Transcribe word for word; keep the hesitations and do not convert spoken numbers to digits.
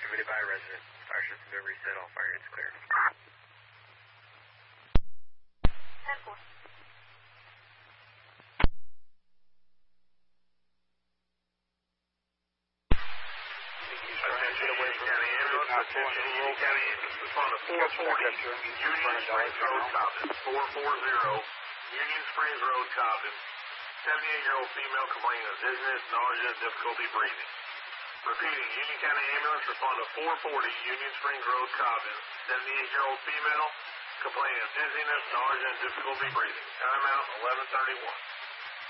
submitted by a resident. Fire system been reset. All fire units clear. ten four. Attention Union County Ambulance. Attention Union County Ambulance. Respond to four forty Union Springs Road, Coppin. four forty Union Springs Road, Coppin. seventy-eight-year-old female complaining of dizziness, nausea, difficulty breathing. Repeating, Union County Ambulance, respond to four forty Union Springs Road, Coppin. seventy-eight-year-old female complaining of dizziness, nausea, and difficulty breathing. Timeout eleven thirty-one.